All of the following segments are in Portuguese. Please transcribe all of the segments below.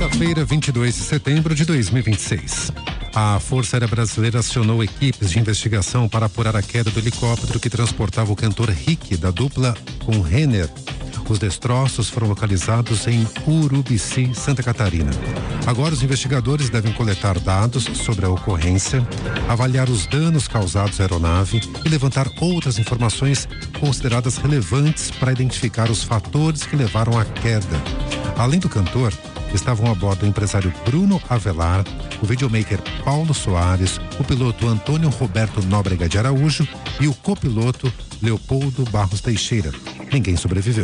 Terça-feira, 22 de setembro de 2026. A Força Aérea Brasileira acionou equipes de investigação para apurar a queda do helicóptero que transportava o cantor Rick, da dupla com Renner. Os destroços foram localizados em Urubici, Santa Catarina. Agora os investigadores devem coletar dados sobre a ocorrência, avaliar os danos causados à aeronave e levantar outras informações consideradas relevantes para identificar os fatores que levaram à queda. Além do cantor, estavam a bordo o empresário Bruno Avelar, o videomaker Paulo Soares, o piloto Antônio Roberto Nóbrega de Araújo e o copiloto Leopoldo Barros Teixeira. Ninguém sobreviveu.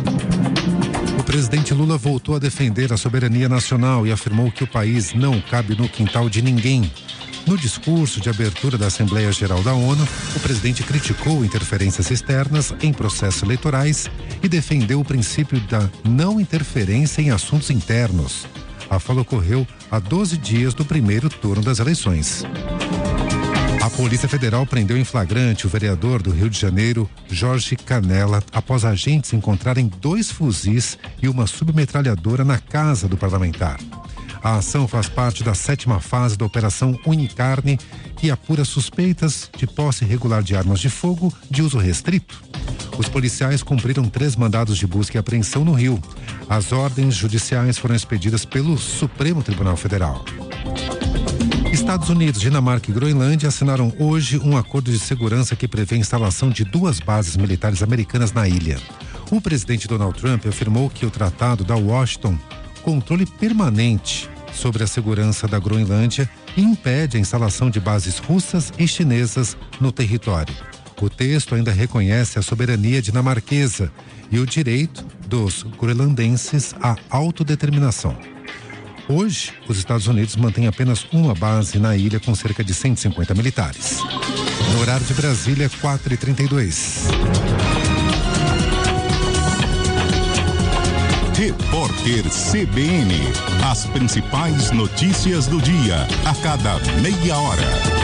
O presidente Lula voltou a defender a soberania nacional e afirmou que o país não cabe no quintal de ninguém. No discurso de abertura da Assembleia Geral da ONU, o presidente criticou interferências externas em processos eleitorais e defendeu o princípio da não interferência em assuntos internos. A fala ocorreu a 12 dias do primeiro turno das eleições. A Polícia Federal prendeu em flagrante o vereador do Rio de Janeiro, Jorge Canella, após agentes encontrarem 2 fuzis e uma submetralhadora na casa do parlamentar. A ação faz parte da 7ª fase da Operação Unicarne, que apura suspeitas de posse irregular de armas de fogo de uso restrito. Os policiais cumpriram 3 mandados de busca e apreensão no Rio. As ordens judiciais foram expedidas pelo Supremo Tribunal Federal. Estados Unidos, Dinamarca e Groenlândia assinaram hoje um acordo de segurança que prevê a instalação de 2 bases militares americanas na ilha. O presidente Donald Trump afirmou que o tratado dá a Washington controle permanente sobre a segurança da Groenlândia e impede a instalação de bases russas e chinesas no território. O texto ainda reconhece a soberania dinamarquesa e o direito dos groenlandenses à autodeterminação. Hoje, os Estados Unidos mantêm apenas uma base na ilha com cerca de 150 militares. No horário de Brasília, 4h32. Repórter CBN. As principais notícias do dia, a cada meia hora.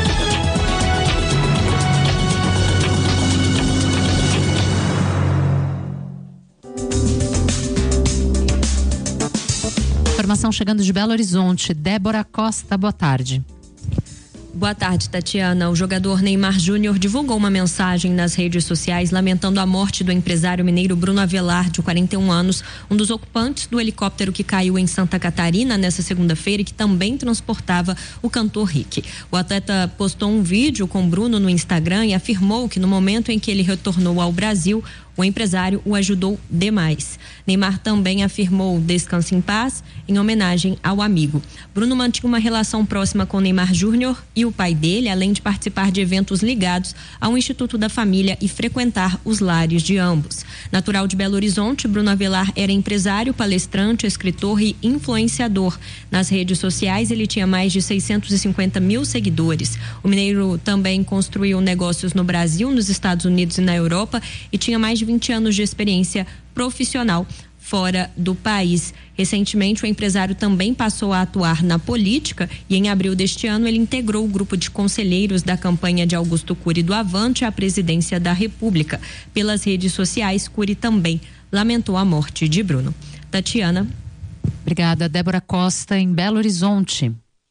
Informação chegando de Belo Horizonte. Débora Costa, boa tarde. Boa tarde, Tatiana. O jogador Neymar Júnior divulgou uma mensagem nas redes sociais lamentando a morte do empresário mineiro Bruno Avelar, de 41 anos, um dos ocupantes do helicóptero que caiu em Santa Catarina nesta segunda-feira e que também transportava o cantor Rick. O atleta postou um vídeo com Bruno no Instagram e afirmou que no momento em que ele retornou ao Brasil, o empresário o ajudou demais. Neymar também afirmou descanse em paz em homenagem ao amigo. Bruno mantinha uma relação próxima com Neymar Júnior e o pai dele, além de participar de eventos ligados ao Instituto da Família e frequentar os lares de ambos. Natural de Belo Horizonte, Bruno Avelar era empresário, palestrante, escritor e influenciador. Nas redes sociais, ele tinha mais de 650 mil seguidores. O mineiro também construiu negócios no Brasil, nos Estados Unidos e na Europa e tinha mais de 20 anos de experiência profissional fora do país. Recentemente, o empresário também passou a atuar na política e em abril deste ano ele integrou o grupo de conselheiros da campanha de Augusto Cury do Avante à presidência da República. Pelas redes sociais, Cury também lamentou a morte de Bruno. Tatiana. Obrigada, Débora Costa, em Belo Horizonte.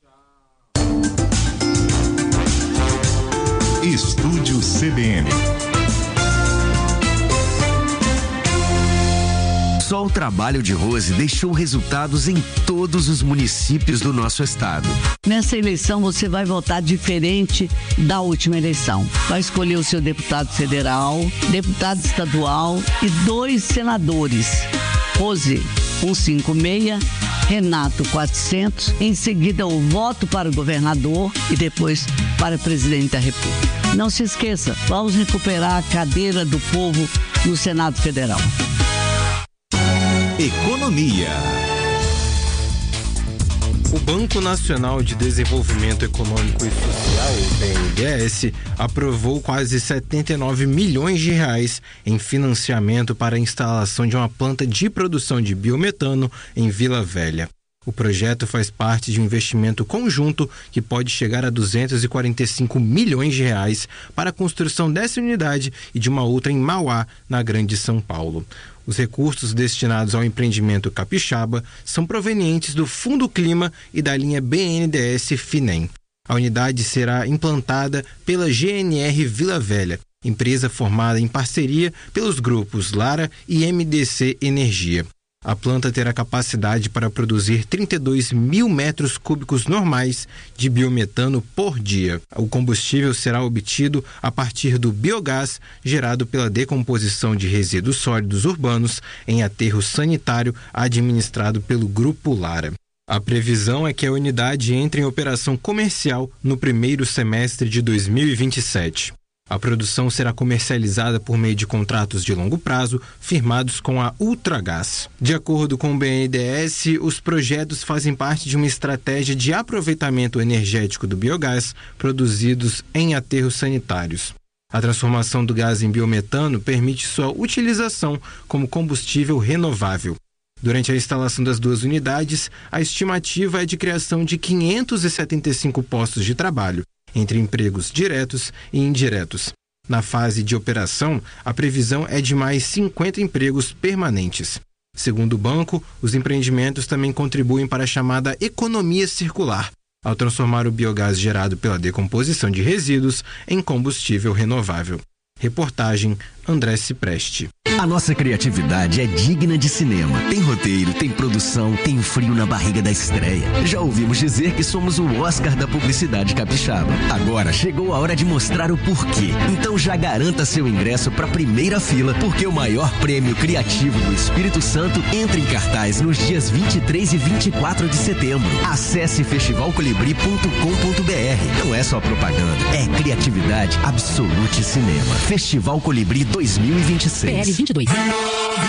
Estúdio CBN. Só o trabalho de Rose deixou resultados em todos os municípios do nosso estado. Nessa eleição você vai votar diferente da última eleição. Vai escolher o seu deputado federal, deputado estadual e 2 senadores. Rose 156, Renato 400, em seguida o voto para o governador e depois para o presidente da República. Não se esqueça, vamos recuperar a cadeira do povo no Senado Federal. Economia. O Banco Nacional de Desenvolvimento Econômico e Social, o BNDES, aprovou quase 79 milhões de reais em financiamento para a instalação de uma planta de produção de biometano em Vila Velha. O projeto faz parte de um investimento conjunto que pode chegar a 245 milhões de reais para a construção dessa unidade e de uma outra em Mauá, na Grande São Paulo. Os recursos destinados ao empreendimento capixaba são provenientes do Fundo Clima e da linha BNDES Finem. A unidade será implantada pela GNR Vila Velha, empresa formada em parceria pelos grupos Lara e MDC Energia. A planta terá capacidade para produzir 32 mil metros cúbicos normais de biometano por dia. O combustível será obtido a partir do biogás gerado pela decomposição de resíduos sólidos urbanos em aterro sanitário administrado pelo Grupo Lara. A previsão é que a unidade entre em operação comercial no primeiro semestre de 2027. A produção será comercializada por meio de contratos de longo prazo firmados com a Ultragás. De acordo com o BNDES, os projetos fazem parte de uma estratégia de aproveitamento energético do biogás produzidos em aterros sanitários. A transformação do gás em biometano permite sua utilização como combustível renovável. Durante a instalação das duas unidades, a estimativa é de criação de 575 postos de trabalho, entre empregos diretos e indiretos. Na fase de operação, a previsão é de mais 50 empregos permanentes. Segundo o banco, os empreendimentos também contribuem para a chamada economia circular, ao transformar o biogás gerado pela decomposição de resíduos em combustível renovável. Reportagem André Cipreste. A nossa criatividade é digna de cinema. Tem roteiro, tem produção, tem frio na barriga da estreia. Já ouvimos dizer que somos o Oscar da publicidade capixaba. Agora chegou a hora de mostrar o porquê. Então já garanta seu ingresso para a primeira fila, porque o maior prêmio criativo do Espírito Santo entra em cartaz nos dias 23 e 24 de setembro. Acesse festivalcolibri.com.br. Não é só propaganda, é criatividade absolute cinema. Festival Colibri 2026. PR 22.